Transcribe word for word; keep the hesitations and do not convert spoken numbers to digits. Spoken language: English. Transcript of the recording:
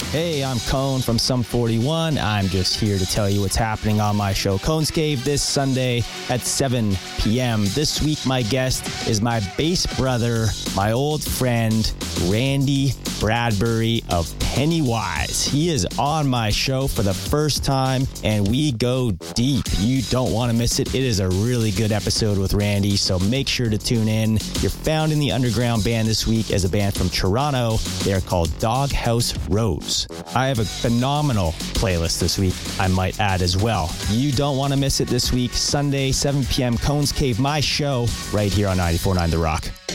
Hey, I'm Cone from Sum forty-one. I'm just here to tell you what's happening on my show, Cone's Cave, this Sunday at seven p.m. This week, my guest is my bass brother, my old friend, Randy Bradbury of Pennywise. He is on my show for the first time, and we go deep. You don't want to miss it. It is a really good episode with Randy, so make sure to tune in. You're found in the underground band this week as a band from Toronto. They are called Doghouse Rose. I have a phenomenal playlist this week, I might add as well. You don't want to miss it this week. Sunday, seven p.m. Cone's Cave, my show, right here on ninety-four point nine The Rock.